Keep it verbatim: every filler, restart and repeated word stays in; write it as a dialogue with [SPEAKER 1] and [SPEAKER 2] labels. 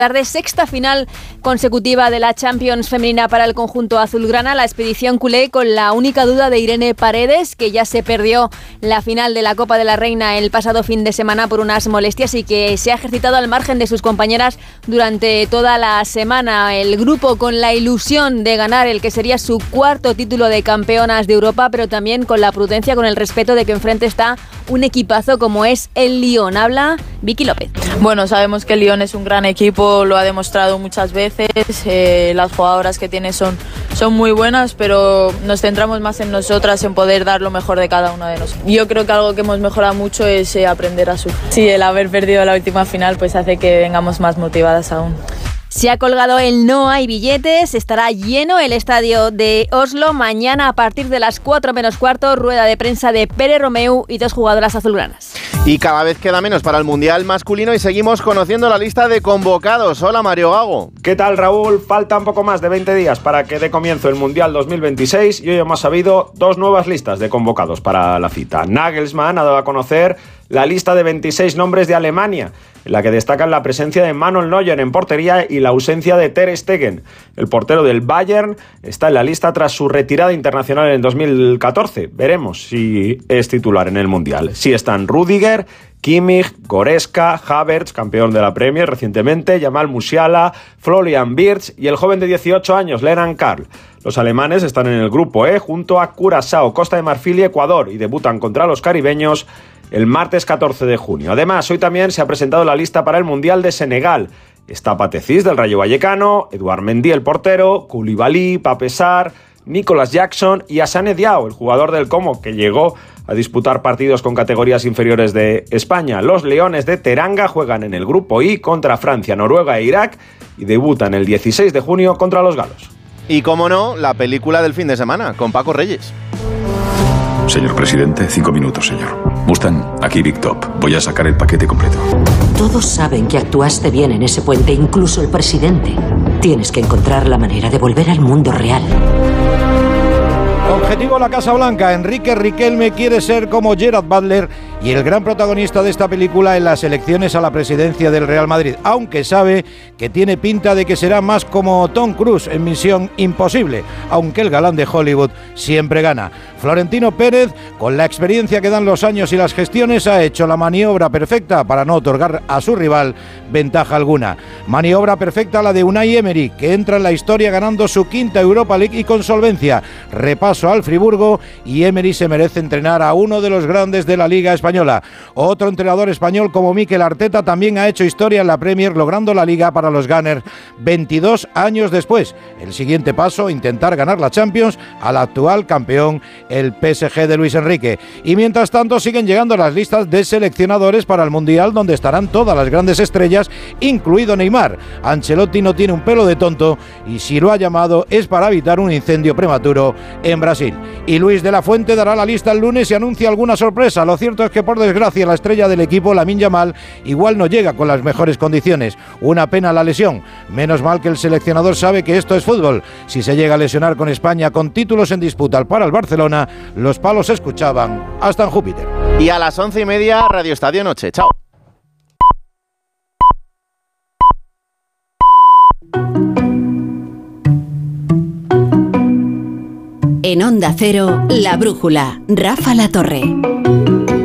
[SPEAKER 1] tarde, sexta final consecutiva de la Champions femenina para el conjunto azulgrana, la expedición culé con la única duda de Irene Paredes, que ya se perdió la final de la Copa de la Reina el pasado fin de semana por unas molestias y que se ha ejercitado al margen de sus compañeras durante toda la semana. El grupo con la ilusión de ganar el que sería su cuarto título de campeonas de Europa, pero también con la prudencia, con el respeto de que enfrente está un equipazo como es el Lyon. Habla Vicky López.
[SPEAKER 2] Bueno, sabemos que el Lyon es un gran equipo, lo ha demostrado muchas veces, eh, las jugadoras que tiene son, son muy buenas, pero nos centramos más en nosotras, en poder dar lo mejor de cada una de nosotros. Yo creo que algo que hemos mejorado mucho es eh, aprender a sufrir. Sí, el haber perdido la última final pues hace que vengamos más motivadas aún.
[SPEAKER 1] Se ha colgado el no hay billetes, estará lleno el estadio de Oslo mañana a partir de las cuatro menos cuarto, rueda de prensa de Pere Romeu y dos jugadoras azulgranas.
[SPEAKER 3] Y cada vez queda menos para el Mundial masculino y seguimos conociendo la lista de convocados. Hola, Mario Gago.
[SPEAKER 4] ¿Qué tal, Raúl? Falta un poco más de veinte días para que dé comienzo el Mundial dos mil veintiséis y hoy hemos sabido dos nuevas listas de convocados para la cita. Nagelsmann ha dado a conocer la lista de veintiséis nombres de Alemania, en la que destacan la presencia de Manuel Neuer en portería y la ausencia de Ter Stegen. El portero del Bayern está en la lista tras su retirada internacional en dos mil catorce. Veremos si es titular en el Mundial. Sí están Rüdiger, Kimmich, Goretzka, Havertz, campeón de la Premier recientemente, Jamal Musiala, Florian Wirtz y el joven de dieciocho años, Lennart Karl. Los alemanes están en el grupo E junto a Curazao, Costa de Marfil y Ecuador y debutan contra los caribeños el martes catorce de junio. Además, hoy también se ha presentado la lista para el Mundial de Senegal. Está Patecis del Rayo Vallecano, Eduard Mendy el portero, Koulibaly, Pape Sarr, Nicolas Jackson y Assane Diao, el jugador del Como, que llegó a disputar partidos con categorías inferiores de España. Los Leones de Teranga juegan en el grupo I contra Francia, Noruega e Irak y debutan el dieciséis de junio contra los galos.
[SPEAKER 3] Y cómo no, la película del fin de semana, con Paco Reyes.
[SPEAKER 5] Señor presidente, cinco minutos, señor. Mustang, aquí Big Top. Voy a sacar el paquete completo.
[SPEAKER 6] Todos saben que actuaste bien en ese puente, incluso el presidente. Tienes que encontrar la manera de volver al mundo real.
[SPEAKER 7] Objetivo la Casa Blanca. Enrique Riquelme quiere ser como Gerard Butler y el gran protagonista de esta película en las elecciones a la presidencia del Real Madrid, aunque sabe que tiene pinta de que será más como Tom Cruise en Misión Imposible, aunque el galán de Hollywood siempre gana. Florentino Pérez, con la experiencia que dan los años y las gestiones, ha hecho la maniobra perfecta para no otorgar a su rival ventaja alguna. Maniobra perfecta la de Unai Emery, que entra en la historia ganando su quinta Europa League y con solvencia. Repaso al Friburgo y Emery se merece entrenar a uno de los grandes de la Liga Española. Otro entrenador español como Mikel Arteta también ha hecho historia en la Premier, logrando la Liga para los Gunners veintidós años después. El siguiente paso, intentar ganar la Champions al actual campeón, el P S G de Luis Enrique. Y mientras tanto siguen llegando las listas de seleccionadores para el Mundial, donde estarán todas las grandes estrellas, incluido Neymar. Ancelotti no tiene un pelo de tonto y si lo ha llamado es para evitar un incendio prematuro en Brasil. Y Luis de la Fuente dará la lista el lunes y anuncia alguna sorpresa. Lo cierto es que por desgracia la estrella del equipo, Lamine Yamal, igual no llega con las mejores condiciones. Una pena la lesión. Menos mal que el seleccionador sabe que esto es fútbol. Si se llega a lesionar con España con títulos en disputa para el Barcelona, los palos se escuchaban hasta en Júpiter.
[SPEAKER 3] Y a las once y media, Radio Estadio Noche. Chao.
[SPEAKER 8] En Onda Cero, La Brújula, Rafa La Torre.